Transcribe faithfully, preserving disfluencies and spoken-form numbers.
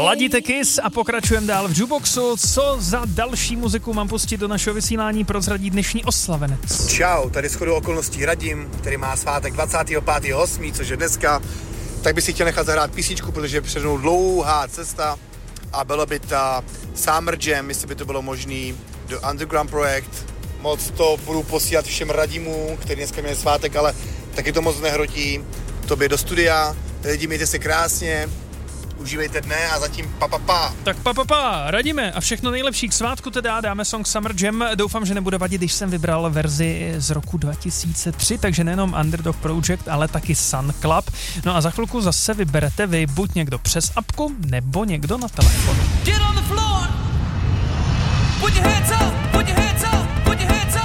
Ladíte Kiss a pokračujeme dál v Jukeboxu. Co za další muziku mám pustit do našeho vysílání, prozradí dnešní oslavenec. Čau, tady shodou okolností Radim, který má svátek dvacátého pátého osmého což je dneska, tak by si chtěl nechat zahrát písničku, protože je před mnou dlouhá cesta a bylo by ta Summer Jam, jestli by to bylo možný, do Underground projekt. Moc to budu posílat všem Radimům, který dneska měl svátek, ale taky to moc nehrotí. Tobě do studia, lidi, mějte se krásně, užívejte dne a zatím pa, pa, pa. Tak pa, pa, pa, radíme a všechno nejlepší k svátku teda dáme song Summer Jam. Doufám, že nebude vadit, když jsem vybral verzi z roku dva tisíce tři, takže nejenom Underdog Project, ale taky Sun Club. No a za chvilku zase vyberete vy buď někdo přes apku, nebo někdo na telefonu. Get on the floor. Put your hands up, put your hands up, put your hands up.